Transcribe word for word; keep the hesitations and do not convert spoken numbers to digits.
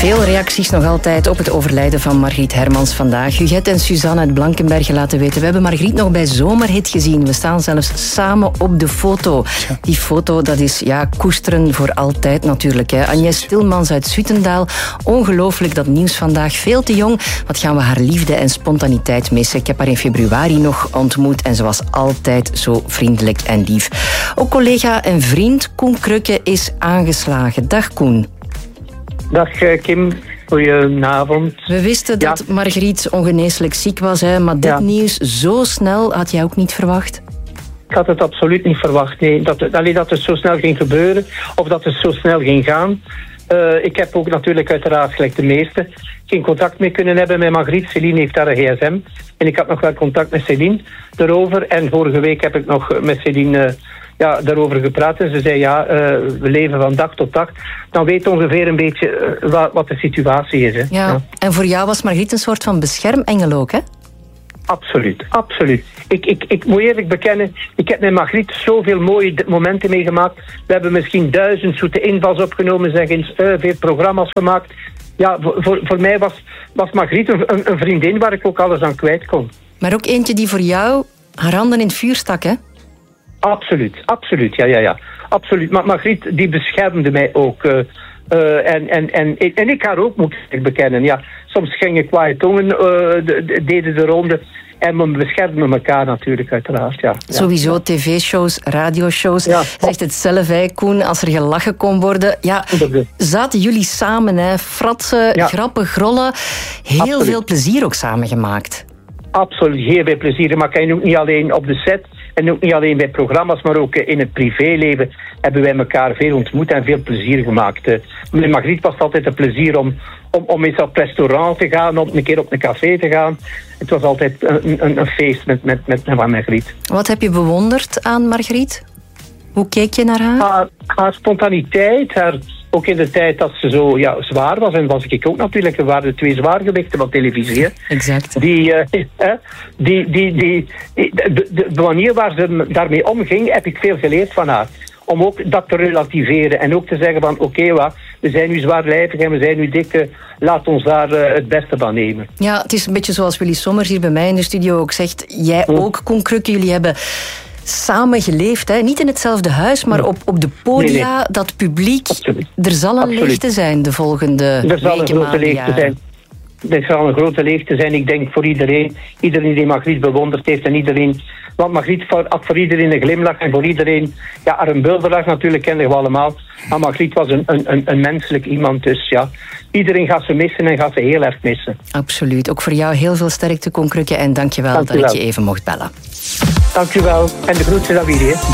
Veel reacties nog altijd op het overlijden van Margriet Hermans vandaag. Huguette en Suzanne uit Blankenberge laten weten. We hebben Margriet nog bij Zomerhit gezien. We staan zelfs samen op de foto. Ja. Die foto, dat is ja, koesteren voor altijd natuurlijk. Hè. Agnes Stilmans uit Zuytendaal. Ongelooflijk, dat nieuws vandaag. Veel te jong. Wat gaan we haar liefde en spontaniteit missen. Ik heb haar in februari nog ontmoet en ze was altijd zo vriendelijk en lief. Ook collega en vriend Koen Krukke is aangeslagen. Dag Koen. Dag Kim, goedenavond. We wisten ja. dat Margriet ongeneeslijk ziek was, hè, maar dit ja. nieuws zo snel had jij ook niet verwacht? Ik had het absoluut niet verwacht. Nee. Dat, het, alleen dat het zo snel ging gebeuren, of dat het zo snel ging gaan. Uh, ik heb ook natuurlijk uiteraard, gelijk de meesten, geen contact meer kunnen hebben met Margriet. Céline heeft daar een gsm. En ik had nog wel contact met Céline erover. En vorige week heb ik nog met Céline... Uh, Ja, daarover gepraat en ze zei ja, uh, we leven van dag tot dag. Dan weet ongeveer een beetje uh, wat, wat de situatie is. Hè. Ja. Ja. En voor jou was Margriet een soort van beschermengel ook, hè? Absoluut, absoluut. Ik, ik, ik moet eerlijk bekennen, ik heb met Margriet zoveel mooie momenten meegemaakt. We hebben misschien duizend zoete invals opgenomen, zeg eens, uh, veel programma's gemaakt. Ja, voor, voor, voor mij was, was Margriet een, een, een vriendin waar ik ook alles aan kwijt kon. Maar ook eentje die voor jou haar handen in het vuur stak, hè? Absoluut, absoluut, ja, ja, ja. Absoluut. Maar Margriet, die beschermde mij ook. Uh, uh, en, en, en, en ik haar ook, moet ik bekennen. Ja, soms gingen kwaaie tongen, uh, de, de, deden de ronde. En we beschermden elkaar natuurlijk, uiteraard. Ja. Sowieso tv-shows, radioshows. Ja. Zegt het zelf, hè, Koen, als er gelachen kon worden. Ja, zaten jullie samen, hè? Fratsen, ja. grappen, grollen. Heel Absoluut. Veel plezier ook samen gemaakt. Absoluut, heel veel plezier gemaakt. En ook niet alleen op de set. En ook niet alleen bij programma's, maar ook in het privéleven hebben wij elkaar veel ontmoet en veel plezier gemaakt. Met Margriet was het altijd een plezier om, om, om eens op restaurant te gaan, om een keer op een café te gaan. Het was altijd een, een, een feest met, met, met, met Margriet. Wat heb je bewonderd aan Margriet? Hoe keek je naar haar? Haar, haar spontaniteit, haar... Ook in de tijd dat ze zo ja, zwaar was, en was ik ook natuurlijk, er waren de twee zwaargewichten van televisie. Exact. Die, uh, die, die, die, die, de, de, de manier waar ze daarmee omging, heb ik veel geleerd van haar. Om ook dat te relativeren en ook te zeggen van oké, okay, we zijn nu zwaarlijvig en we zijn nu dik, uh, laat ons daar uh, het beste van nemen. Ja, het is een beetje zoals Willy Sommers hier bij mij in de studio ook zegt. Jij hm. ook, Koen Krukke, jullie hebben... samen geleefd, hè? Niet in hetzelfde huis, maar op, op de podia, nee, nee. dat publiek. Absoluut. Er zal een Absoluut. leegte zijn de volgende er weken, zal een grote leegte zijn. Er zal een grote leegte zijn, ik denk, voor iedereen. Iedereen die Margriet bewonderd heeft en iedereen... Want Margriet had voor iedereen een glimlach en voor iedereen... Ja, haar een bulderlach natuurlijk kenden we allemaal. Maar Margriet was een, een, een menselijk iemand, dus ja... Iedereen gaat ze missen en gaat ze heel erg missen. Absoluut. Ook voor jou heel veel sterkte, Koen Krukke. En dank je wel dat ik je even mocht bellen. Dank je wel. En de groetjes aan jullie.